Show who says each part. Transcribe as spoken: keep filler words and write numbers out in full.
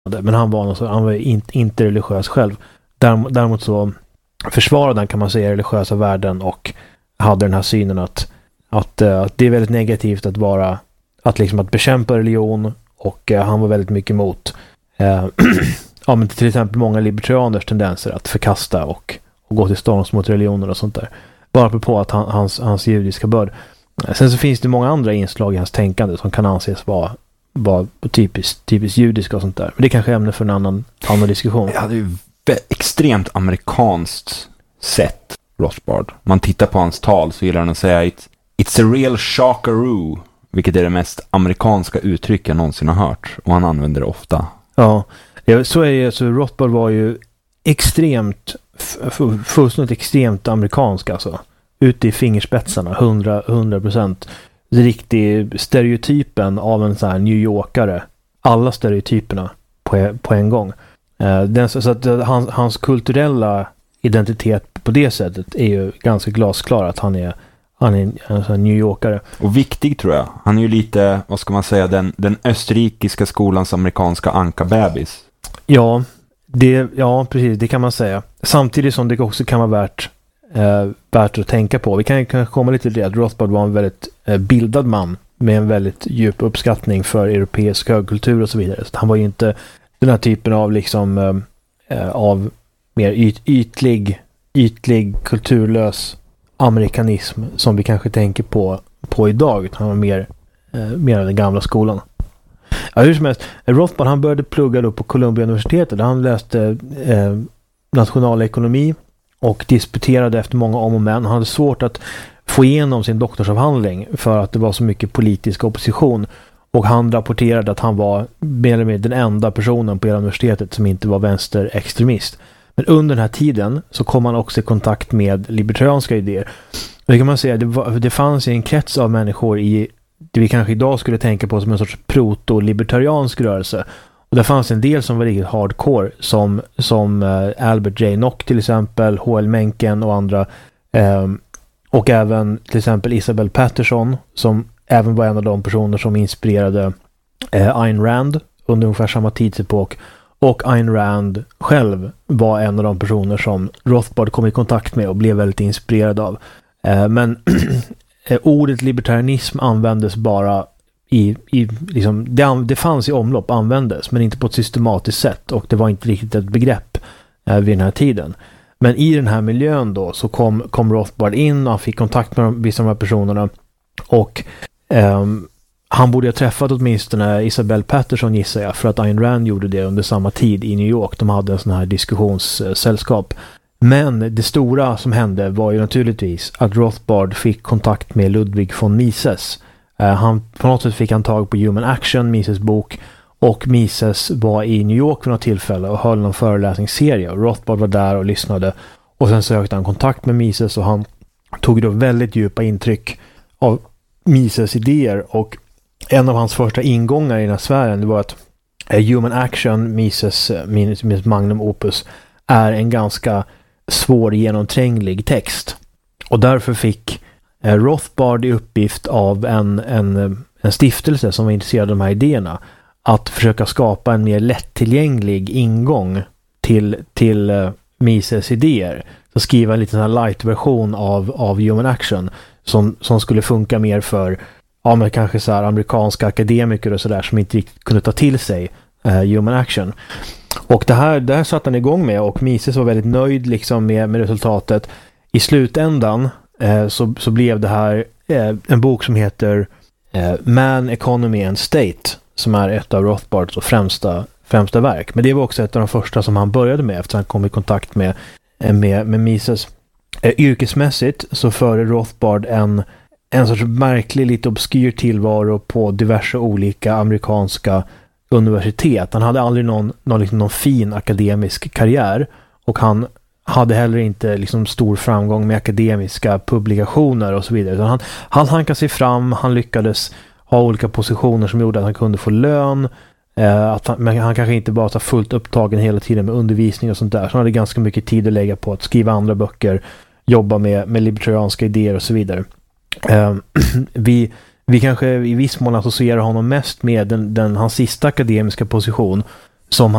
Speaker 1: men han var, något, han var inte, inte religiös själv. Däremot så försvarade han, kan man säga, religiösa värden och hade den här synen att, att, att det är väldigt negativt att vara att, liksom, att bekämpa religion, och uh, han var väldigt mycket emot uh, ja, men till exempel många libertarianers tendenser att förkasta och, och gå till storms mot religioner och sånt där. Bara på att han, hans, hans judiska börd. Sen så finns det många andra inslag i hans tänkande som kan anses vara, vara typiskt, typiskt judiska och sånt där. Men det är kanske ämne för en annan, annan diskussion.
Speaker 2: Ja, det är ju extremt amerikanskt sätt, Rothbard. Man tittar på hans tal så gillar han att säga It, it's a real shockaroo, vilket är det mest amerikanska uttryck jag någonsin har hört. Och han använder det ofta.
Speaker 1: Ja, så är det. Så Rothbard var ju extremt fullständigt extremt amerikansk, alltså. Ute i fingerspetsarna, hundra procent. Riktig stereotypen av en sån här New Yorkare. Alla stereotyperna på, på en gång. Uh, den, så att hans, hans kulturella identitet på det sättet är ju ganska glasklar, att han är, han är en, en sån här New Yorkare.
Speaker 2: Och viktig, tror jag. Han är ju lite, vad ska man säga, den, den österrikiska skolans amerikanska ankabebis.
Speaker 1: Ja, det, ja, precis, det kan man säga. Samtidigt som det också kan vara värt, eh, värt att tänka på. Vi kan, kan komma lite till det att Rothbard var en väldigt eh, bildad man med en väldigt djup uppskattning för europeisk högkultur och så vidare. Så han var ju inte den här typen av liksom eh, av mer yt, ytlig, ytlig kulturlös amerikanism som vi kanske tänker på, på idag. Han var mer, eh, mer av den gamla skolan. Ja, hur som helst, Rothbard, han började plugga då på Columbia universitetet. Han läste eh, nationalekonomi och disputerade efter många om och men. Han hade svårt att få igenom sin doktorsavhandling för att det var så mycket politisk opposition, och han rapporterade att han var mer eller mindre den enda personen på hela universitetet som inte var vänsterextremist. Men under den här tiden så kom han också i kontakt med libertarianska idéer. Och det kan man säga, det, var, det fanns en krets av människor i det vi kanske idag skulle tänka på som en sorts proto-libertariansk rörelse. Och där fanns en del som var riktigt hardcore, som, som uh, Albert J. Nock till exempel, H L Mencken och andra. Um, och även till exempel Isabel Patterson, som även var en av de personer som inspirerade uh, Ayn Rand under ungefär samma tidsepok. Och Ayn Rand själv var en av de personer som Rothbard kom i kontakt med och blev väldigt inspirerad av. Uh, men ordet libertarianism användes bara i, i liksom, det, det fanns i omlopp, användes, men inte på ett systematiskt sätt, och det var inte riktigt ett begrepp eh, vid den här tiden. Men i den här miljön då så kom, kom Rothbard in, och han fick kontakt med de, vissa av de här personerna, och eh, han borde ha träffat åtminstone Isabel Patterson, gissar jag, för att Ayn Rand gjorde det under samma tid i New York. De hade en sån här diskussionssällskap. Men det stora som hände var ju naturligtvis att Rothbard fick kontakt med Ludwig von Mises. Uh, han, på något sätt fick han tag på Human Action, Mises bok, och Mises var i New York vid något tillfälle och höll någon föreläsningsserie, och Rothbard var där och lyssnade, och sen sökte han kontakt med Mises, och han tog då väldigt djupa intryck av Mises idéer, och en av hans första ingångar i den här sfären, det var att uh, Human Action, Mises, Mises magnum opus, är en ganska svår genomtränglig text. Och därför fick eh, Rothbard i uppgift av en, en, en stiftelse som var intresserad av de här idéerna att försöka skapa en mer lättillgänglig ingång till, till eh, Mises idéer. Så skriva en liten sån här light-version av, av Human Action som, som skulle funka mer för ja, men kanske så här amerikanska akademiker och sådär som inte riktigt kunde ta till sig eh, Human Action. Och det här, det här satt han igång med, och Mises var väldigt nöjd liksom med, med resultatet. I slutändan eh, så, så blev det här eh, en bok som heter eh, Man, Economy and State, som är ett av Rothbards främsta, främsta verk. Men det var också ett av de första som han började med efter han kom i kontakt med, med, med Mises. Eh, yrkesmässigt så förde Rothbard en, en sorts märklig, lite obskyr tillvaro på diverse olika amerikanska universitet. Han hade aldrig någon, någon, liksom någon fin akademisk karriär, och han hade heller inte liksom stor framgång med akademiska publikationer och så vidare. Så han, han hankade sig fram, han lyckades ha olika positioner som gjorde att han kunde få lön, eh, att han, men han kanske inte bara var fullt upptagen hela tiden med undervisning och sånt där. Så han hade ganska mycket tid att lägga på att skriva andra böcker, jobba med, med libertarianska idéer och så vidare. Eh, vi Vi kanske i viss mån associerar honom mest med den, den, hans sista akademiska position som